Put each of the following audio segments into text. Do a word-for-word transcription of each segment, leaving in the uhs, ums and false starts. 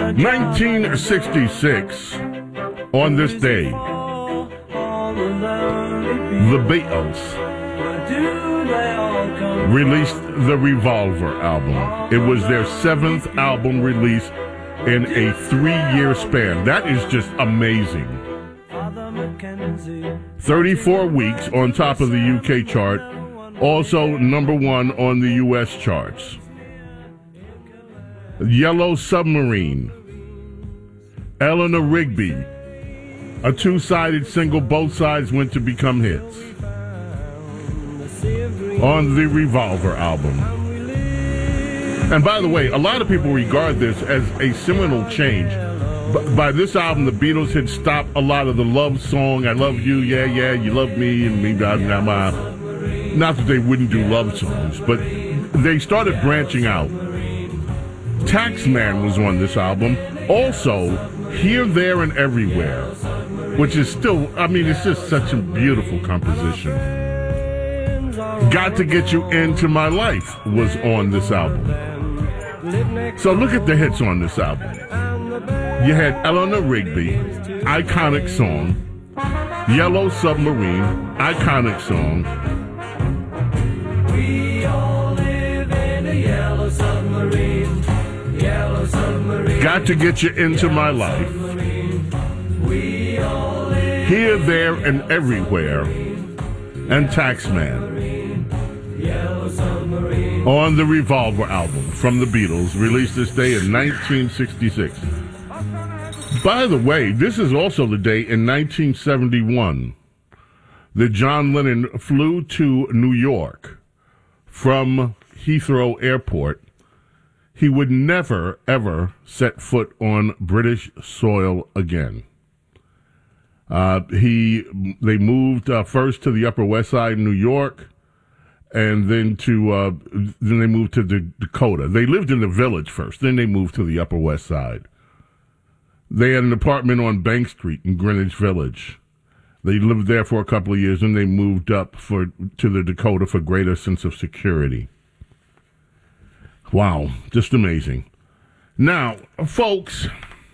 nineteen sixty-six, on this day, the Beatles released the Revolver album. It was their seventh album release in a three-year span. That is just amazing. thirty-four weeks on top of the U K chart, also number one on the U S charts. Yellow Submarine, Eleanor Rigby, a two-sided single, both sides went to become hits on the Revolver album. And by the way, a lot of people regard this as a seminal change. B- by this album, the Beatles had stopped a lot of the love song, I love you, yeah, yeah, you love me, and me, blah, blah, blah. Not that they wouldn't do love songs, but they started branching out. Taxman was on this album. Also, Here, There, and Everywhere, which is still, I mean, it's just such a beautiful composition. Got to Get You Into My Life was on this album. So look at the hits on this album. You had Eleanor Rigby, iconic song. Yellow Submarine, iconic song. We all live in a yellow submarine. Yellow submarine. Got to Get You Into My Life. We all live Here, There, and Everywhere. And Taxman. On the Revolver album from the Beatles, released this day in nineteen sixty-six. By the way, this is also the day in nineteen seventy-one that John Lennon flew to New York from Heathrow Airport. He would never, ever set foot on British soil again. Uh, he, they moved uh, first to the Upper West Side in New York, and then to uh, then they moved to the Dakota. They lived in the Village first, then they moved to the Upper West Side. They had an apartment on Bank Street in Greenwich Village. They lived there for a couple of years, and they moved up for to the Dakota for greater sense of security. Wow, just amazing. Now, folks,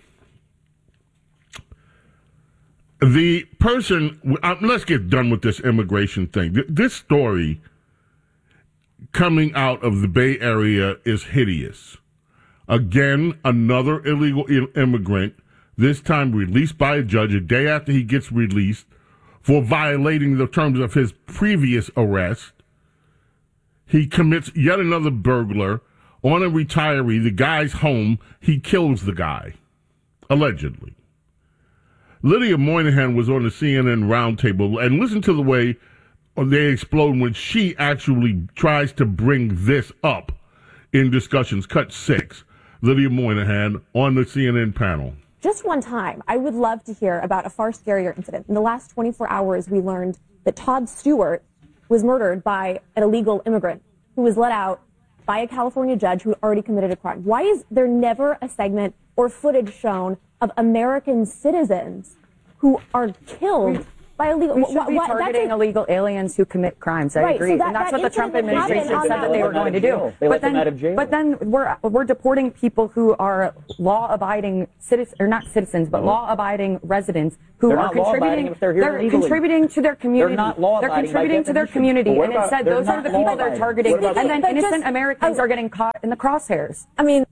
the person, uh, let's get done with this immigration thing. This story coming out of the Bay Area is hideous. Again, another illegal immigrant, this time released by a judge a day after he gets released for violating the terms of his previous arrest. He commits yet another burglar on a retiree. The guy's home. He kills the guy, allegedly. Lydia Moynihan was on the C N N roundtable, and listen to the way they explode when she actually tries to bring this up in discussions. Cut six. Lydia Moynihan on the C N N panel. Just one time, I would love to hear about a far scarier incident. In the last twenty-four hours, we learned that Todd Stewart was murdered by an illegal immigrant who was let out by a California judge who had already committed a crime. Why is there never a segment or footage shown of American citizens who are killed by illegal... We should wh- be wh- targeting a, illegal aliens who commit crimes. I right, agree. so that, and that's that what the Trump incident administration happened said that they were going to do. They but let then, them out of jail. but then we're we're deporting people who are law-abiding citizens, or not citizens, but law-abiding residents who They're are not law-abiding contributing. if they're here they're illegally. contributing to their community. They're not law-abiding They're contributing by to their definition. community, But what and about- instead they're those are not the people they're law-abiding. targeting, What about and then But innocent just- Americans oh. are getting caught in the crosshairs. I mean...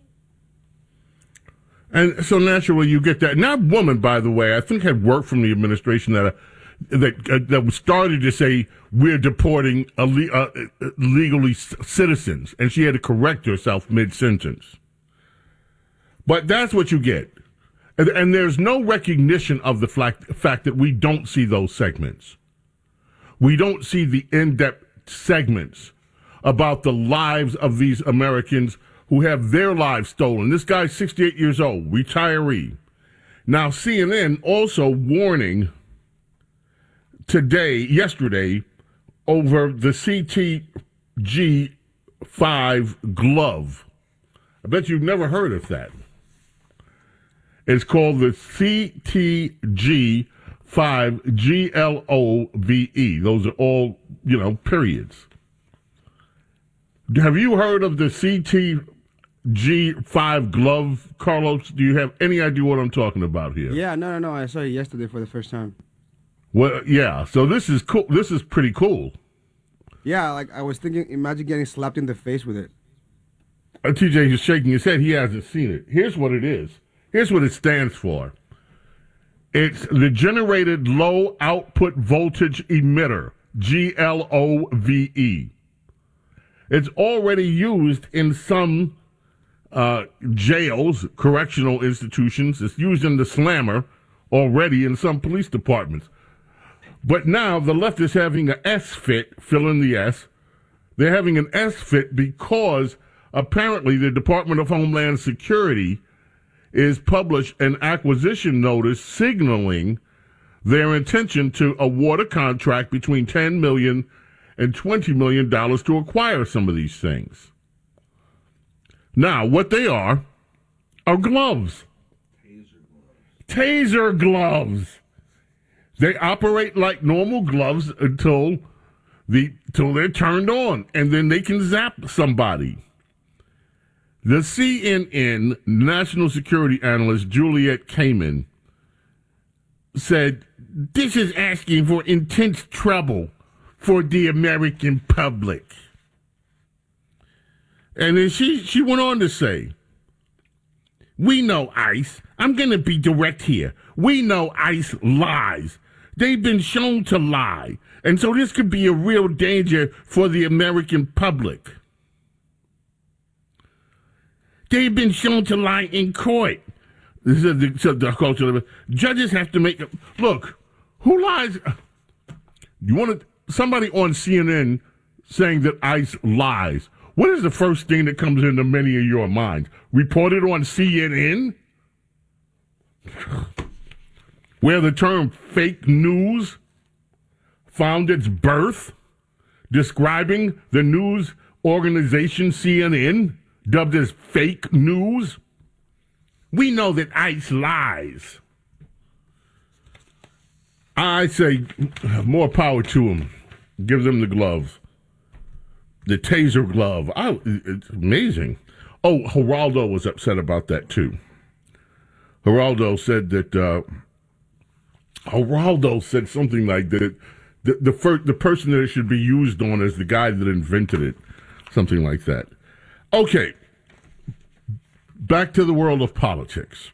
And so naturally you get that. Now, woman, by the way, I think had worked from the administration that uh, that uh, that started to say we're deporting ille- uh, legally citizens, and she had to correct herself mid-sentence. But that's what you get. And, and there's no recognition of the fact, fact that we don't see those segments. We don't see the in-depth segments about the lives of these Americans who have their lives stolen. This guy's sixty-eight years old, retiree. Now, C N N also warning today, yesterday, over the C T G five glove. I bet you've never heard of that. It's called the C T G five, G L O V E. Those are all, you know, periods. Have you heard of the C T G five glove. Carlos, do you have any idea what I'm talking about here? Yeah, no, no, no. I saw it yesterday for the first time. Well, yeah. So this is cool. This is pretty cool. Yeah, like I was thinking, imagine getting slapped in the face with it. Uh, T J is shaking his head. He hasn't seen it. Here's what it is. Here's what it stands for. It's the Generated Low Output Voltage Emitter, G L O V E. It's already used in some uh, jails, correctional institutions. It's used in the slammer already in some police departments. But now the left is having an S-fit, fill in the S. They're having an S-fit because apparently the Department of Homeland Security is published an acquisition notice signaling their intention to award a contract between ten million dollars and twenty million dollars to acquire some of these things. Now, what they are are gloves. Taser gloves. Taser gloves. They operate like normal gloves until the till they're turned on, and then they can zap somebody. The C N N national security analyst Juliet Kamen said, "This is asking for intense trouble for the American public." And then she, she went on to say, "We know ICE. I'm going to be direct here. We know ICE lies. They've been shown to lie. And so this could be a real danger for the American public. They've been shown to lie in court." This is the, so the culture. Judges have to make, look, who lies? You want to, somebody on C N N saying that ICE lies. What is the first thing that comes into many of your minds? Reported on C N N? Where the term fake news found its birth, describing the news organization C N N, dubbed as fake news. We know that ICE lies. I say more power to them. Give them the gloves. The taser glove. Oh, it's amazing. Oh, Geraldo was upset about that, too. Geraldo said that, uh, Geraldo said something like that. The, the, first, the person that it should be used on is the guy that invented it. Something like that. Okay. Back to the world of politics.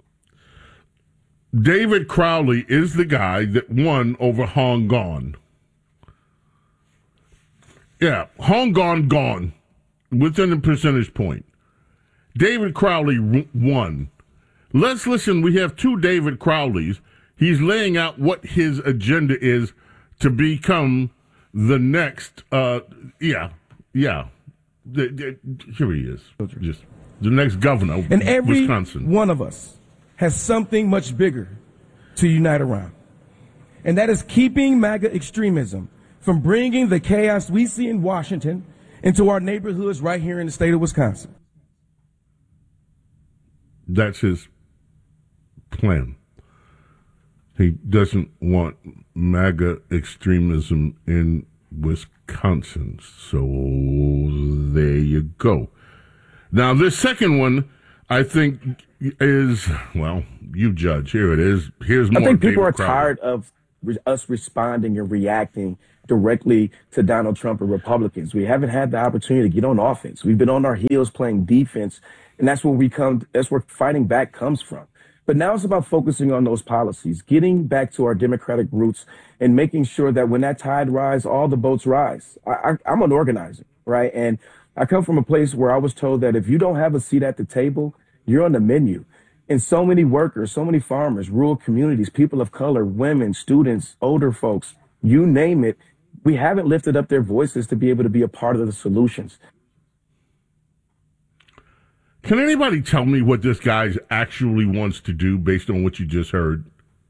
David Crowley is the guy that won over Hong Gong. Yeah, Hong Gong gone within a percentage point. David Crowley won. Let's listen. We have two David Crowleys. He's laying out what his agenda is to become the next, uh, yeah, yeah. The, the, here he is. Just the next governor of and every Wisconsin. One of us has something much bigger to unite around. And that is keeping MAGA extremism from bringing the chaos we see in Washington into our neighborhoods right here in the state of Wisconsin. That's his plan. He doesn't want MAGA extremism in Wisconsin. So there you go. Now, this second one, I think, is, well, you judge. Here it is. Here's more. I think people David are Crowley. tired of re- us responding and reacting directly to Donald Trump and Republicans. We haven't had the opportunity to get on offense. We've been on our heels playing defense, and that's where we come. That's where fighting back comes from. But now it's about focusing on those policies, getting back to our democratic roots, and making sure that when that tide rises, all the boats rise. I, I, I'm an organizer, right? And I come from a place where I was told that if you don't have a seat at the table, you're on the menu. And so many workers, so many farmers, rural communities, people of color, women, students, older folks, you name it, we haven't lifted up their voices to be able to be a part of the solutions. Can anybody tell me what this guy actually wants to do based on what you just heard?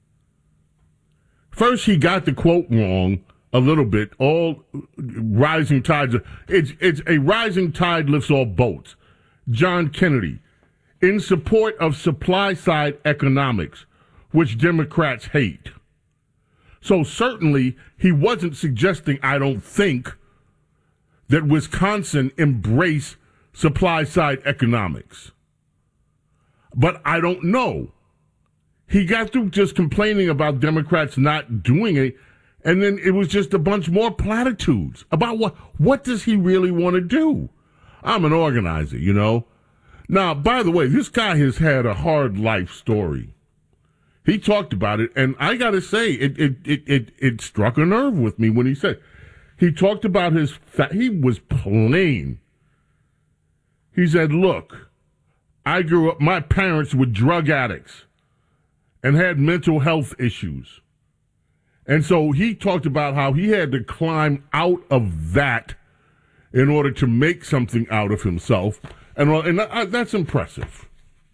First, he got the quote wrong a little bit. All rising tides. It's, it's a rising tide lifts all boats. John Kennedy, in support of supply side economics, which Democrats hate. So certainly he wasn't suggesting, I don't think, that Wisconsin embrace supply side economics. But I don't know. He got through just complaining about Democrats not doing it, and then it was just a bunch more platitudes about what what does he really want to do? I'm an organizer, you know. Now, by the way, this guy has had a hard life story. He talked about it, and I got to say, it it, it it it struck a nerve with me when he said, he talked about his, fa- he was plain. He said, look, I grew up, my parents were drug addicts and had mental health issues. And so he talked about how he had to climb out of that in order to make something out of himself. And, and that, that's impressive.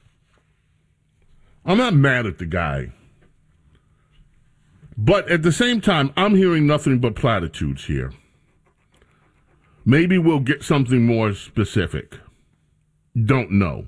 I'm not mad at the guy. But at the same time, I'm hearing nothing but platitudes here. Maybe we'll get something more specific. Don't know.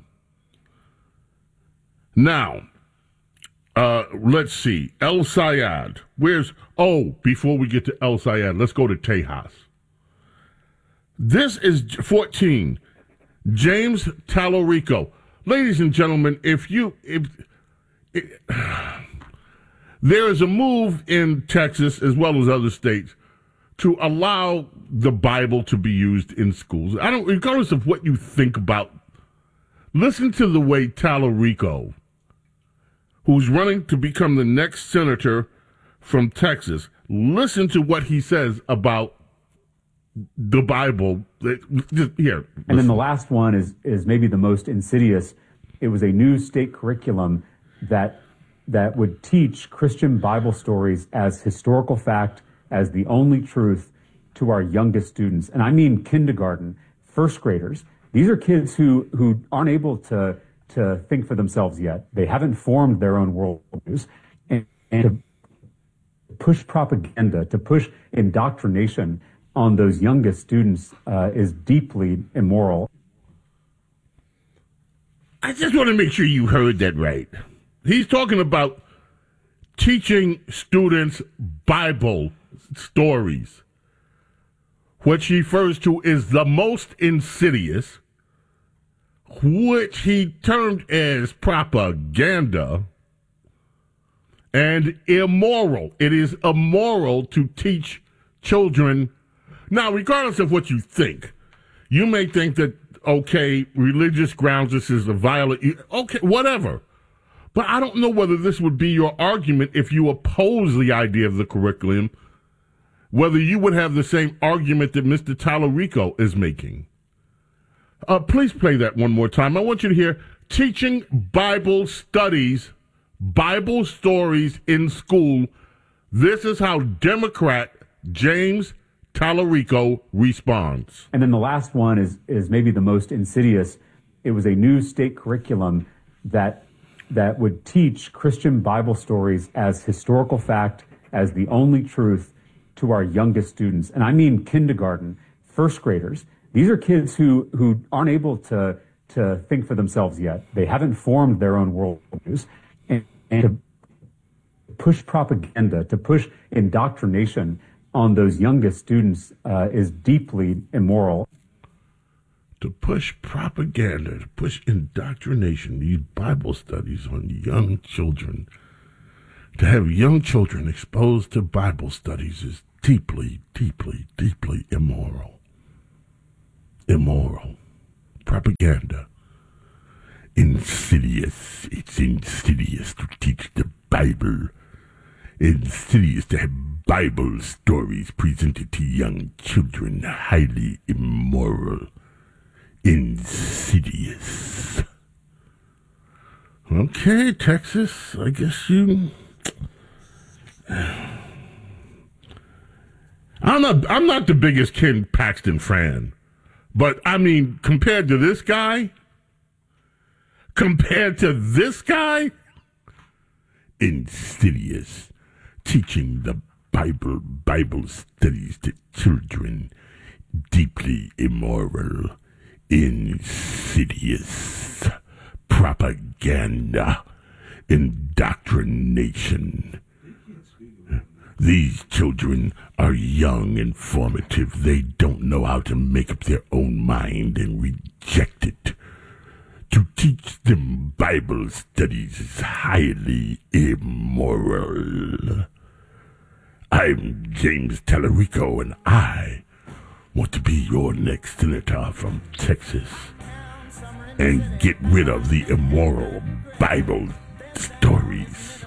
Now, uh, let's see. El Sayad. Where's, oh, before we get to El Sayad, let's go to Tejas. This is fourteen. James Tallarico. Ladies and gentlemen, if you, if, it, there is a move in Texas as well as other states to allow the Bible to be used in schools. I don't, regardless of what you think about, listen to the way Tallarico, who's running to become the next senator from Texas, listen to what he says about the Bible. Just here. And then the last one is is maybe the most insidious. It was a new state curriculum that that would teach Christian Bible stories as historical fact, as the only truth to our youngest students. And I mean kindergarten, first graders. These are kids who who aren't able to to think for themselves yet. They haven't formed their own worldviews. And, and to push propaganda, to push indoctrination on those youngest students uh, is deeply immoral. I just want to make sure you heard that right. He's talking about teaching students Bible stories, which he refers to as the most insidious, which he termed as propaganda, and immoral. It is immoral to teach children. Now, regardless of what you think, you may think that, okay, religious grounds, this is a violent, okay, whatever. But I don't know whether this would be your argument if you oppose the idea of the curriculum, whether you would have the same argument that Mister Tallarico is making. Uh, please play that one more time. I want you to hear teaching Bible studies, Bible stories in school. This is how Democrat James Tallarico responds. And then the last one is is maybe the most insidious. It was a new state curriculum that that would teach Christian Bible stories as historical fact, as the only truth to our youngest students. And I mean kindergarten, first graders. These are kids who who aren't able to to think for themselves yet. They haven't formed their own worldviews. And, and to push propaganda, to push indoctrination on those youngest students uh, is deeply immoral. To push propaganda, to push indoctrination, these Bible studies on young children, to have young children exposed to Bible studies is deeply, deeply, deeply immoral. Immoral. Propaganda. Insidious. It's insidious to teach the Bible. Insidious to have Bible stories presented to young children. Highly immoral. Insidious. Okay, Texas, I guess you... I'm not, I'm not the biggest Ken Paxton fan, but, I mean, compared to this guy, compared to this guy, insidious. Teaching the Bible, Bible studies to children, deeply immoral, insidious, propaganda, indoctrination. These children are young and formative. They don't know how to make up their own mind and reject it. To teach them Bible studies is highly immoral. I'm James Tallarico, and I want to be your next senator from Texas and get rid of the immoral Bible stories.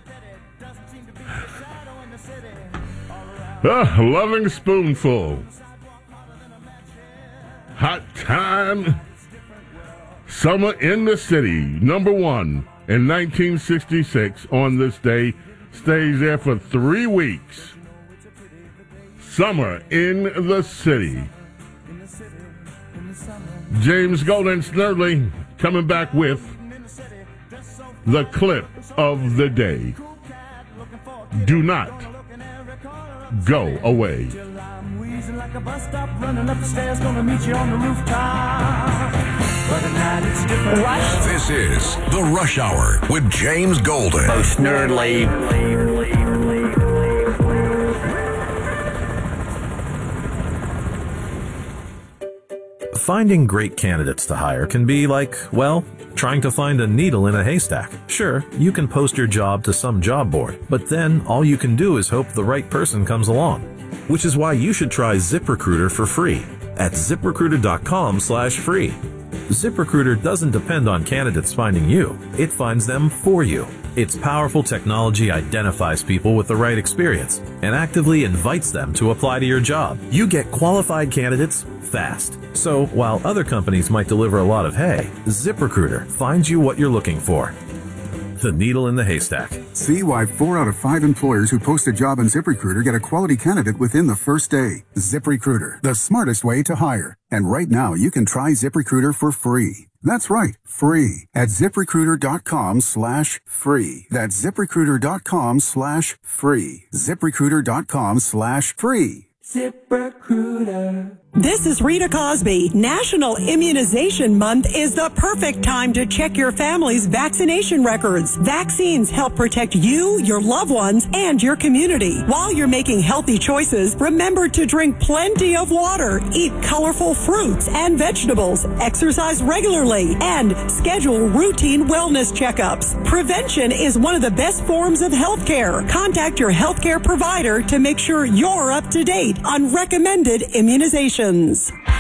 Ah, Loving Spoonful. Hot Time. Summer in the City, number one in nineteen sixty-six on this day, stays there for three weeks. Summer in the City. James Golden Snerdley coming back with the clip of the day. Do not go away. Like a bus stop, running up the stairs, gonna meet you on the rooftop. But at night it's different. Rush. This is the Rush Hour with James Golden. Oh, Snerdley. Finding great candidates to hire can be like, well, trying to find a needle in a haystack. Sure, you can post your job to some job board, but then all you can do is hope the right person comes along. Which is why you should try ZipRecruiter for free at ZipRecruiter.com slash free. ZipRecruiter doesn't depend on candidates finding you. It finds them for you. Its powerful technology identifies people with the right experience and actively invites them to apply to your job. You get qualified candidates fast. So while other companies might deliver a lot of hay, ZipRecruiter finds you what you're looking for. The needle in the haystack. See why four out of five employers who post a job on ZipRecruiter get a quality candidate within the first day. ZipRecruiter, the smartest way to hire. And right now, you can try ZipRecruiter for free. That's right, free at ZipRecruiter.com slash free. That's ZipRecruiter.com slash free. ZipRecruiter.com slash free. ZipRecruiter. This is Rita Cosby. National Immunization Month is the perfect time to check your family's vaccination records. Vaccines help protect you, your loved ones, and your community. While you're making healthy choices, remember to drink plenty of water, eat colorful fruits and vegetables, exercise regularly, and schedule routine wellness checkups. Prevention is one of the best forms of health care. Contact your healthcare provider to make sure you're up to date on recommended immunizations.